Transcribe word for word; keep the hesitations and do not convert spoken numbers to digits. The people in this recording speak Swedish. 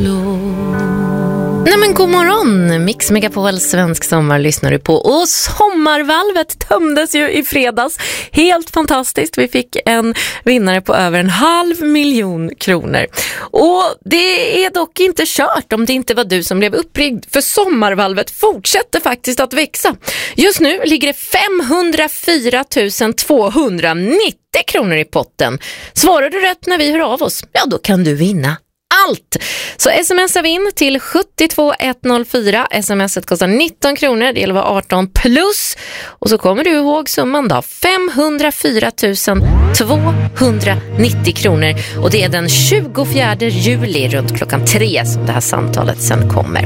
Nej men god morgon, Mix Megapol svensk sommar lyssnar du på. Och sommarvalvet tömdes ju i fredags. Helt fantastiskt, vi fick en vinnare på över en halv miljon kronor. Och det är dock inte kört om det inte var du som blev uppringd. För sommarvalvet fortsätter faktiskt att växa. Just nu ligger det femhundrafyra tusen tvåhundranittio kronor i potten. Svarar du rätt när vi hör av oss, ja då kan du vinna allt. Så smsa in till sju två ett noll fyra. Smset kostar nitton kronor. Det gäller att vara arton plus. Och så kommer du ihåg summan då. femhundrafyra tusen tvåhundranittio kronor. Och det är den tjugofjärde juli runt klockan tre som det här samtalet sen kommer.